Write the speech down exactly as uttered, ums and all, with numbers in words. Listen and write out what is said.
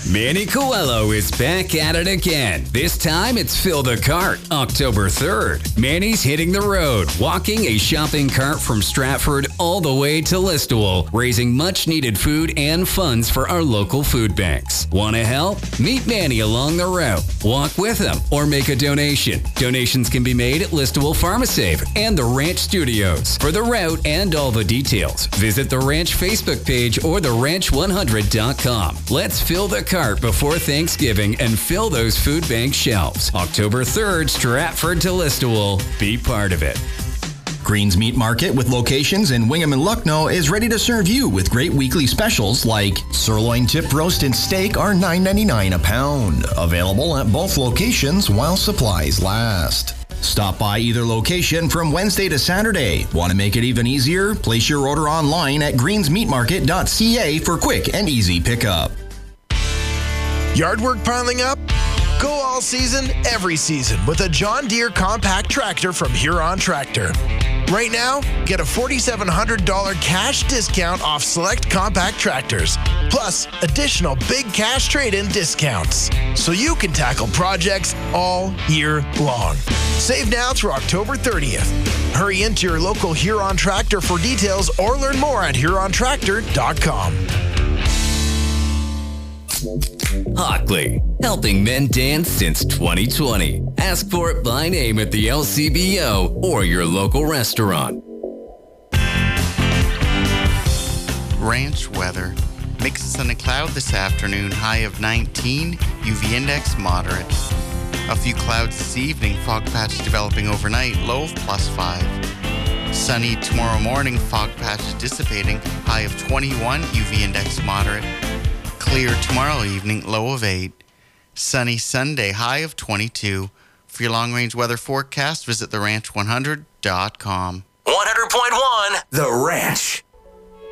Manny Coelho is back at it again. This time it's Fill the Cart, October third. Manny's hitting the road, walking a shopping cart from Stratford all the way to Listowel, raising much needed food and funds for our local food banks. Want to help? Meet Manny along the route. Walk with him or make a donation. Donations can be made at Listowel PharmaSave and the Ranch Studios. For the route and all the details, visit the Ranch Facebook page or the ranch one hundred dot com. Let's fill the cart before Thanksgiving and fill those food bank shelves. October third, Stratford to Listowel. Be part of it. Green's Meat Market, with locations in Wingham and Lucknow, is ready to serve you with great weekly specials like sirloin tip roast and steak are nine ninety-nine a pound. Available at both locations while supplies last. Stop by either location from Wednesday to Saturday. Want to make it even easier? Place your order online at greens meat market dot c a for quick and easy pickup. Yard work piling up? Go all season, every season with a John Deere compact tractor from Huron Tractor. Right now, get a four thousand seven hundred dollars cash discount off select compact tractors, plus additional big cash trade-in discounts, so you can tackle projects all year long. Save now through October thirtieth. Hurry into your local Huron Tractor for details or learn more at huron tractor dot com. Hockley, helping men dance since twenty twenty. Ask for it by name at the L C B O or your local restaurant. Ranch weather. Mix of sun and cloud this afternoon, high of nineteen, U V index moderate. A few clouds this evening, fog patch developing overnight, low of plus five. Sunny tomorrow morning, fog patches dissipating, high of twenty-one, U V index moderate. Clear tomorrow evening, low of eight. Sunny Sunday, high of twenty-two. For your long-range weather forecast, visit the ranch one hundred dot com. one hundred point one The Ranch.